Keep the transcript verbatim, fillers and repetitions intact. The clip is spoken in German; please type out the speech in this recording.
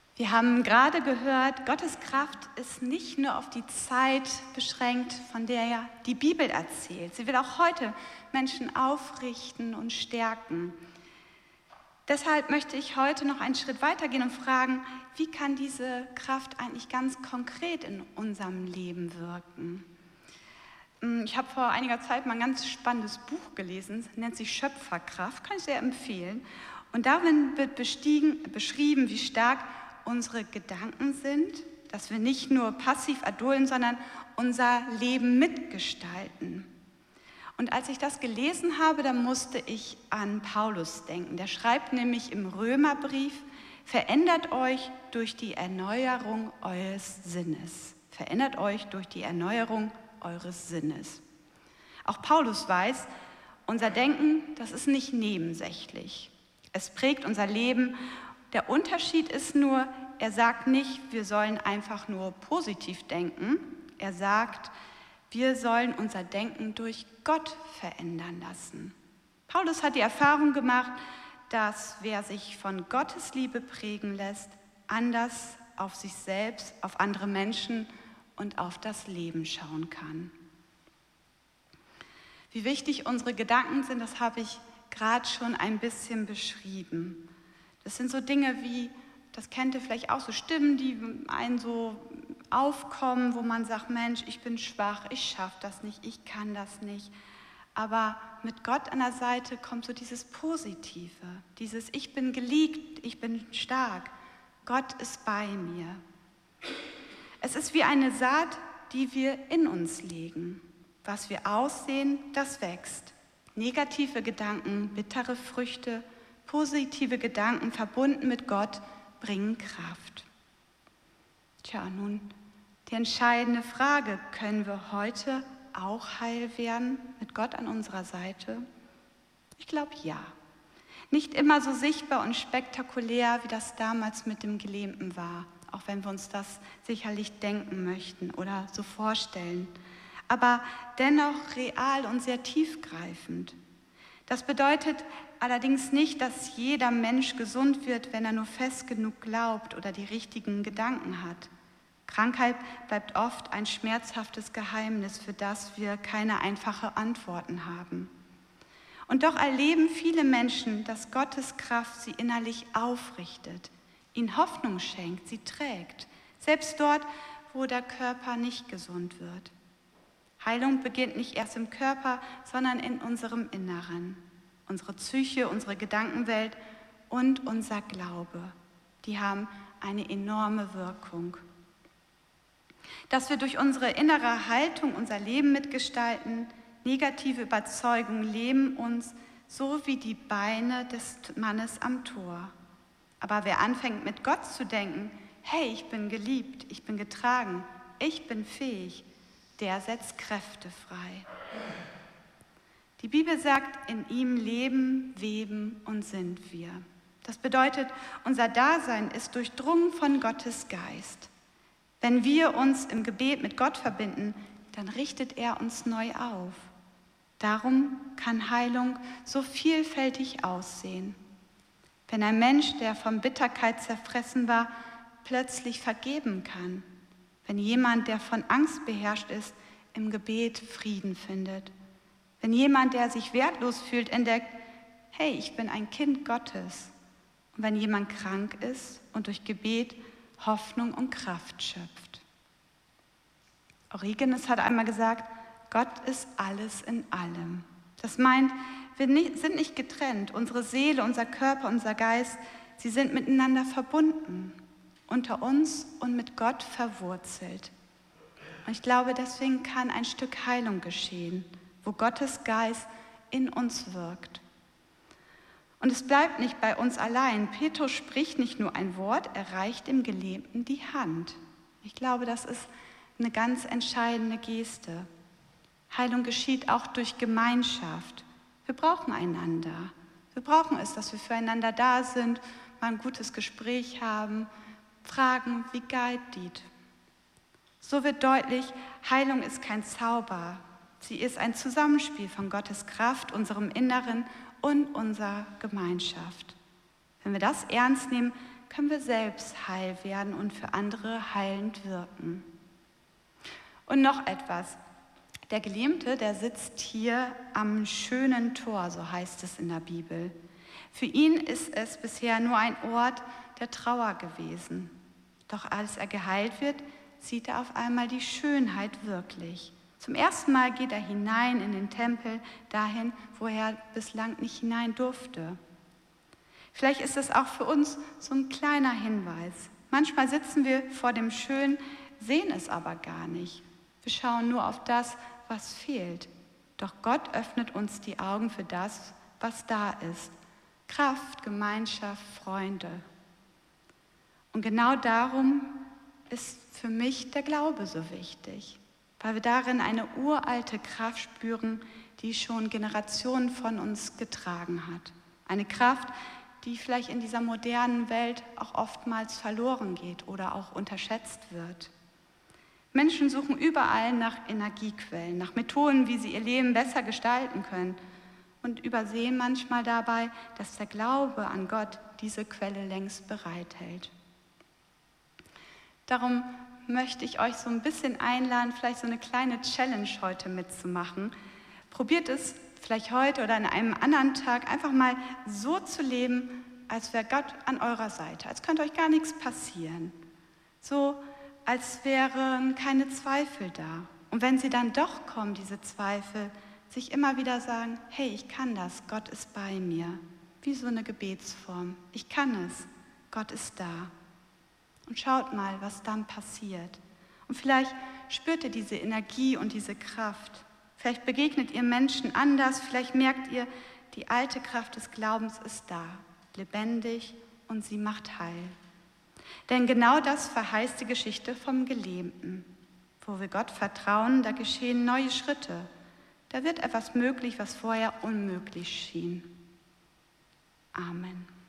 Wir haben gerade gehört, Gottes Kraft ist nicht nur auf die Zeit beschränkt, von der ja die Bibel erzählt. Sie will auch heute Menschen aufrichten und stärken. Deshalb möchte ich heute noch einen Schritt weitergehen und fragen, wie kann diese Kraft eigentlich ganz konkret in unserem Leben wirken? Ich habe vor einiger Zeit mal ein ganz spannendes Buch gelesen, nennt sich Schöpferkraft, kann ich sehr empfehlen. Und darin wird beschrieben, wie stark unsere Gedanken sind, dass wir nicht nur passiv erdulden, sondern unser Leben mitgestalten. Und als ich das gelesen habe, dann musste ich an Paulus denken. Der schreibt nämlich im Römerbrief, verändert euch durch die Erneuerung eures Sinnes. Verändert euch durch die Erneuerung eures Sinnes. Auch Paulus weiß, unser Denken, das ist nicht nebensächlich. Es prägt unser Leben. Der Unterschied ist nur, er sagt nicht, wir sollen einfach nur positiv denken. Er sagt, wir sollen unser Denken durch Gott verändern lassen. Paulus hat die Erfahrung gemacht, dass wer sich von Gottes Liebe prägen lässt, anders auf sich selbst, auf andere Menschen und auf das Leben schauen kann. Wie wichtig unsere Gedanken sind, das habe ich gerade schon ein bisschen beschrieben. Das sind so Dinge wie, das kennt ihr vielleicht auch, so Stimmen, die einen so aufkommen, wo man sagt, Mensch, ich bin schwach, ich schaffe das nicht, ich kann das nicht. Aber mit Gott an der Seite kommt so dieses Positive, dieses Ich bin geliebt, ich bin stark, Gott ist bei mir. Es ist wie eine Saat, die wir in uns legen. Was wir aussehen, das wächst. Negative Gedanken, bittere Früchte, positive Gedanken verbunden mit Gott bringen Kraft. Tja, nun die entscheidende Frage, können wir heute auch heil werden mit Gott an unserer Seite? Ich glaube ja. Nicht immer so sichtbar und spektakulär, wie das damals mit dem Gelähmten war, auch wenn wir uns das sicherlich denken möchten oder so vorstellen, aber dennoch real und sehr tiefgreifend. Das bedeutet allerdings nicht, dass jeder Mensch gesund wird, wenn er nur fest genug glaubt oder die richtigen Gedanken hat. Krankheit bleibt oft ein schmerzhaftes Geheimnis, für das wir keine einfachen Antworten haben. Und doch erleben viele Menschen, dass Gottes Kraft sie innerlich aufrichtet, ihnen Hoffnung schenkt, sie trägt, selbst dort, wo der Körper nicht gesund wird. Heilung beginnt nicht erst im Körper, sondern in unserem Inneren. Unsere Psyche, unsere Gedankenwelt und unser Glaube, die haben eine enorme Wirkung. Dass wir durch unsere innere Haltung unser Leben mitgestalten, negative Überzeugungen lähmen uns, so wie die Beine des Mannes am Tor. Aber wer anfängt mit Gott zu denken, hey, ich bin geliebt, ich bin getragen, ich bin fähig, der setzt Kräfte frei. Die Bibel sagt, in ihm leben, weben und sind wir. Das bedeutet, unser Dasein ist durchdrungen von Gottes Geist. Wenn wir uns im Gebet mit Gott verbinden, dann richtet er uns neu auf. Darum kann Heilung so vielfältig aussehen. Wenn ein Mensch, der von Bitterkeit zerfressen war, plötzlich vergeben kann. Wenn jemand, der von Angst beherrscht ist, im Gebet Frieden findet. Wenn jemand, der sich wertlos fühlt, entdeckt, hey, ich bin ein Kind Gottes. Und wenn jemand krank ist und durch Gebet Hoffnung und Kraft schöpft. Origenes hat einmal gesagt, Gott ist alles in allem. Das meint, wir sind nicht getrennt. Unsere Seele, unser Körper, unser Geist, sie sind miteinander verbunden, unter uns und mit Gott verwurzelt. Und ich glaube, deswegen kann ein Stück Heilung geschehen, wo Gottes Geist in uns wirkt. Und es bleibt nicht bei uns allein. Petrus spricht nicht nur ein Wort, er reicht dem Gelähmten die Hand. Ich glaube, das ist eine ganz entscheidende Geste. Heilung geschieht auch durch Gemeinschaft. Wir brauchen einander. Wir brauchen es, dass wir füreinander da sind, mal ein gutes Gespräch haben, fragen, wie geht dies? So wird deutlich, Heilung ist kein Zauber. Sie ist ein Zusammenspiel von Gottes Kraft, unserem Inneren und unserer Gemeinschaft. Wenn wir das ernst nehmen, können wir selbst heil werden und für andere heilend wirken. Und noch etwas. Der Gelähmte, der sitzt hier am schönen Tor, so heißt es in der Bibel. Für ihn ist es bisher nur ein Ort der Trauer gewesen. Doch als er geheilt wird, sieht er auf einmal die Schönheit wirklich. Zum ersten Mal geht er hinein in den Tempel, dahin, wo er bislang nicht hinein durfte. Vielleicht ist es auch für uns so ein kleiner Hinweis. Manchmal sitzen wir vor dem Schönen, sehen es aber gar nicht. Wir schauen nur auf das, was fehlt. Doch Gott öffnet uns die Augen für das, was da ist. Kraft, Gemeinschaft, Freunde. Und genau darum ist für mich der Glaube so wichtig, weil wir darin eine uralte Kraft spüren, die schon Generationen von uns getragen hat. Eine Kraft, die vielleicht in dieser modernen Welt auch oftmals verloren geht oder auch unterschätzt wird. Menschen suchen überall nach Energiequellen, nach Methoden, wie sie ihr Leben besser gestalten können und übersehen manchmal dabei, dass der Glaube an Gott diese Quelle längst bereithält. Darum möchte ich euch so ein bisschen einladen, vielleicht so eine kleine Challenge heute mitzumachen. Probiert es vielleicht heute oder an einem anderen Tag einfach mal so zu leben, als wäre Gott an eurer Seite, als könnte euch gar nichts passieren. So, als wären keine Zweifel da. Und wenn sie dann doch kommen, diese Zweifel, sich immer wieder sagen, hey, ich kann das, Gott ist bei mir. Wie so eine Gebetsform. Ich kann es, Gott ist da. Und schaut mal, was dann passiert. Und vielleicht spürt ihr diese Energie und diese Kraft. Vielleicht begegnet ihr Menschen anders, vielleicht merkt ihr, die alte Kraft des Glaubens ist da, lebendig und sie macht heil. Denn genau das verheißt die Geschichte vom Gelähmten. Wo wir Gott vertrauen, da geschehen neue Schritte. Da wird etwas möglich, was vorher unmöglich schien. Amen.